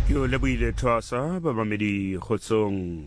Yo leboile thwasa babamedi kgotsong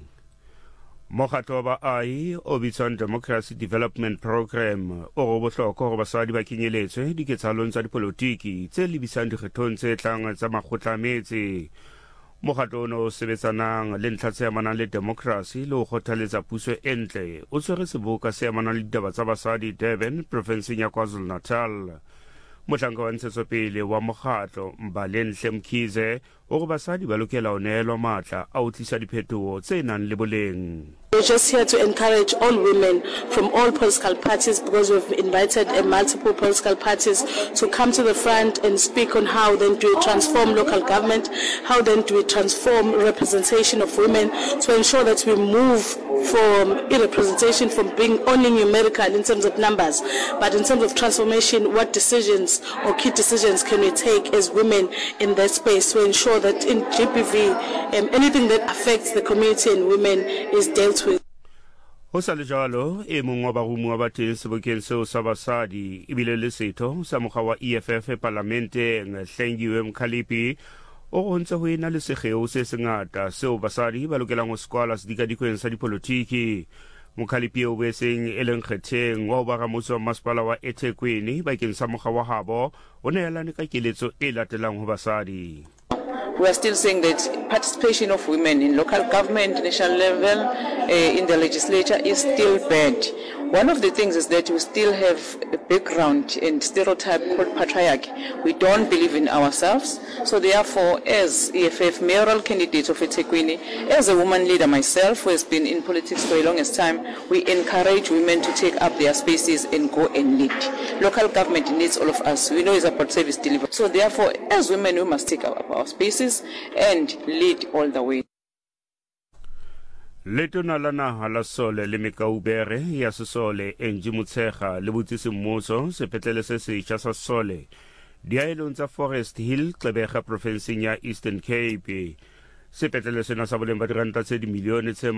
Mokgatlo wa AI o bitswang Democracy Development Program o go bohlokwa gore basadi ba kenyeletswe diketsalong tsa dipolotiki tse lebisang dikgethong tse tlang tsa makgotla a metse. Mokgatlo ono o sebetsanang le ntlha tse amanang le democracy le go kgothaletsa puso e ntle o tshwere seboka se amanang le ditaba tsa basadi Durban, provinseng ya KwaZulu-Natal. Motlanka wa ntshetsopele wa mokgatlo Mbalenhle Mkhize o go basadi ba lokela ho neelwa matla a ho tlisa diphetoho tse nang le boleng. We're just here to encourage all women from all political parties, because we've invited multiple political parties to come to the front and speak on how then do we transform local government, how then do we transform representation of women to ensure that we move from representation from being only numerical in terms of numbers, but in terms of transformation, what decisions or key decisions can we take as women in that space to ensure that in GPV anything that affects the community and women is dealt with. Ho sa le jalo e mong wa barumi wa bateng sebokeng seo sa basadi ebile le setho sa mokga wa EFF parlamenteng Hlengiwe Mkhalipi o go ntse ho ena le segeo se sengata seo basadi ba lokelang ho skwala sedikadikweng sa dipolotiki. Mkhalipi o beseng e leng kgetheng wa ho ba ramotse wa masepala wa eThekwini bakeng sa mokga wa habo o neelane ka keletso e latelang ho basadi. We are still saying that participation of women in local government, national level, in the legislature is still bad. One of the things is that we still have a background and stereotype called patriarchy. We don't believe in ourselves. So therefore, as EFF mayoral candidate of eThekwini, as a woman leader myself who has been in politics for the longest time, we encourage women to take up their spaces and go and lead. Local government needs all of us. We know it's about service delivery. So therefore, as women, we must take up our spaces and lead all the way. Letona la naha la Sole le Mekaubere ya Sesole Enji Motshekga le botsisi mmuso sepetlele se setjha sa Sole diaelong tsa Forest Hill Xebega provinseng ya Eastern Cape. Sepetlele sena sa boleng ba diranta tse dimilione tse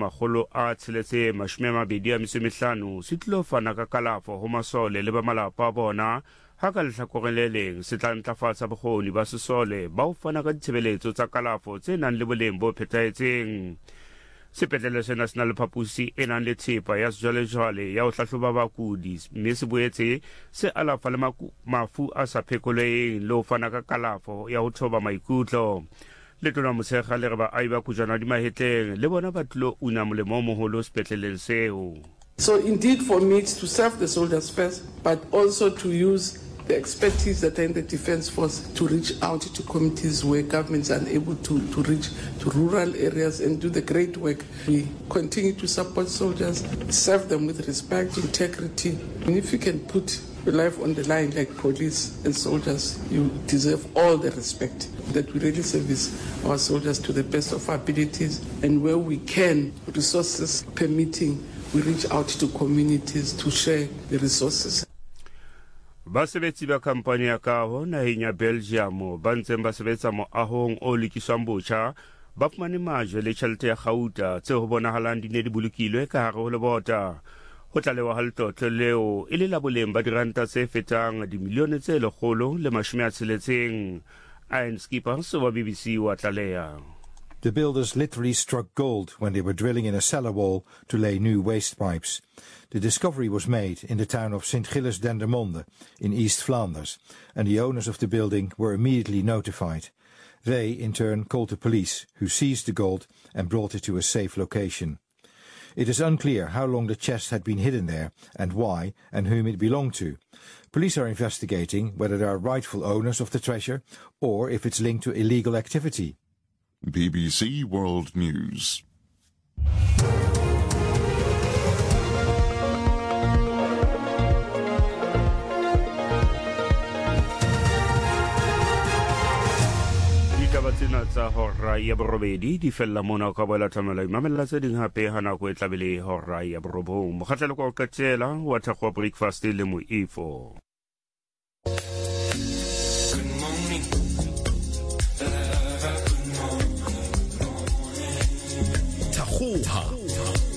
625 se tlo fana ka kalafo ho masole le ba malapa a bona ha ka lehlakoreng le leng se tla ntlafatsa bokgoni ba Sesole ba ho fana ka ditshebeletso tsa kalafo tse nang le boleng bo phethahetseng. Sepetlele sena se na le phapusi e nang le thepa ya sejwalejwale ya ho hlahloba bakudi mme se boetse se alafa le mafu a sa phekoleheng le ho fana ka kalafo ya ho thoba maikutlo. Letona Motshekga le re baahi ba Khujwana di Mahetleng le bona ba tlo una molemo o moholo sepetleleng seo. So indeed for me it's to serve the soldiers first, but also to use the expertise that are in the Defence Force to reach out to communities where governments are unable to reach to rural areas and do the great work. We continue to support soldiers, serve them with respect, integrity. And if you can put your life on the line like police and soldiers, you deserve all the respect that we really service our soldiers to the best of our abilities, and where we can, resources permitting, we reach out to communities to share the resources. Basebetsi ba kampani ya kaho naheng ya Belgium ba ntseng ba sebetsa moahong o lokiswang botjha ba fumane majwe le tjhelete ya gauta tse ho bonahalang di ne di bolokilwe ka hare ho lebota. Ho tlalewa ha letlotlo leo e le la boleng ba diranta tse fetang dimilione tse 160. Ian Skippers wa BBC wa tlaleha. The builders literally struck gold when they were drilling in a cellar wall to lay new waste pipes. The discovery was made in the town of St. Gilles-Dendermonde in East Flanders, and the owners of the building were immediately notified. They, in turn, called the police, who seized the gold and brought it to a safe location. It is unclear how long the chest had been hidden there, and why, and whom it belonged to. Police are investigating whether there are rightful owners of the treasure, or if it's linked to illegal activity. BBC World News. Ditaba tsena tsa hora ya borobedi di fella mona ka boela thamela mamela tse ding hape ha nako e tlabele hora ya borobong. Mokgatlelo ka o qetela wa thakgwa breakfast le moifo. Thakgoha